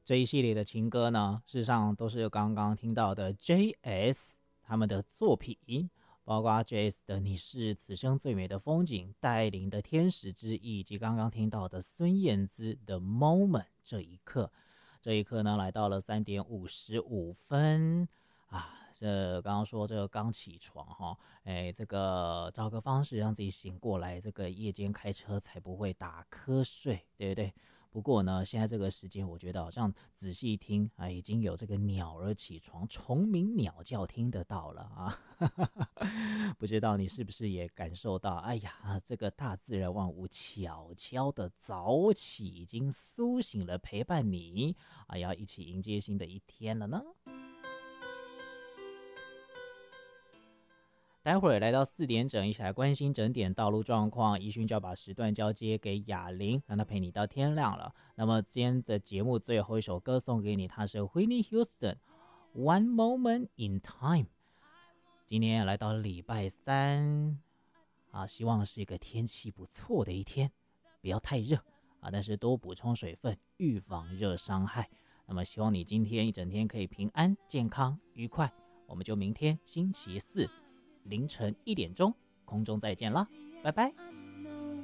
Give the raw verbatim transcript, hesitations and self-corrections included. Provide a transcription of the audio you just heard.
这一系列的情歌呢，事实上都是刚刚听到的 J S 他们的作品，包括 J S 的《你是此生最美的风景》，戴爱玲的《天使之翼》，以及刚刚听到的孙燕姿的《Moment》这一刻。这一刻呢，来到了三点五十五分啊。这刚刚说这个刚起床哈，哎，这个找个方式让自己醒过来，这个夜间开车才不会打瞌睡，对不对？不过呢，现在这个时间，我觉得好像仔细听啊，已经有这个鸟儿起床、虫鸣鸟叫听得到了啊。不知道你是不是也感受到，哎呀，这个大自然万物悄悄的早起，已经苏醒了，陪伴你啊，要一起迎接新的一天了呢。待会儿来到四点整，一起来关心整点道路状况。宜勋就要把时段交接给雅玲，让她陪你到天亮了。那么今天的节目最后一首歌送给你，它是 Whitney Houston One Moment in Time。今天来到礼拜三啊，希望是一个天气不错的一天，不要太热啊，但是多补充水分，预防热伤害。那么希望你今天一整天可以平安、健康、愉快。我们就明天星期四凌晨一点钟空中再见啦，拜拜。